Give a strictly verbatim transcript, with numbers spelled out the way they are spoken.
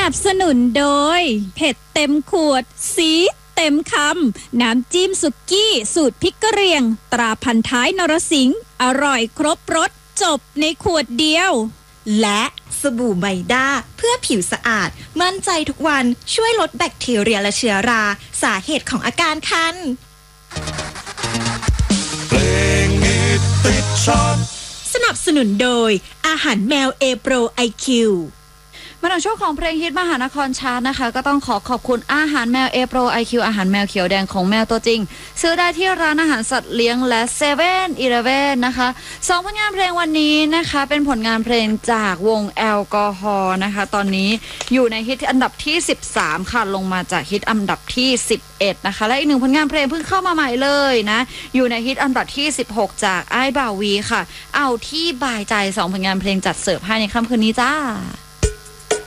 นับสนุนโดยเผ็ดเต็มขวดซีดเต็มคำน้ำจิ้มสุกี้สูตรพริกกะเหรี่ยงตราพันท้ายนรสิงห์อร่อยครบรสจบในขวดเดียวและสบู่ไมด้าเพื่อผิวสะอาดมั่นใจทุกวันช่วยลดแบคทีเรียและเชื้อราสาเหตุของอาการคันเพลงฮิตติดชาร์ตสนับสนุนโดยอาหารแมวเอโปรไอคิวมาถึงช่วงของเพลงฮิตมหานครชาร์ตนะคะก็ต้องขอขอบคุณอาหารแมวเอโปรไอคิวอาหารแมวเขียวแดงของแมวตัวจริงซื้อได้ที่ร้านอาหารสัตว์เลี้ยงและเซเว่นอีเลฟเว่นนะคะสองผลงานเพลงวันนี้นะคะเป็นผลงานเพลงจากวงแอลกอฮอล์นะคะตอนนี้อยู่ในฮิตอันดับที่สิบสามค่ะลงมาจากฮิตอันดับที่สิบเอ็ดนะคะและอีกหนึ่งผลงานเพลงเพิ่งเข้ามาใหม่เลยนะอยู่ในฮิตอันดับที่สิบหกจากไอ้บ่าววีค่ะเอาที่บายใจสองผลงานเพลงจัดเสิร์ฟให้ในค่ำคืนนี้จ้า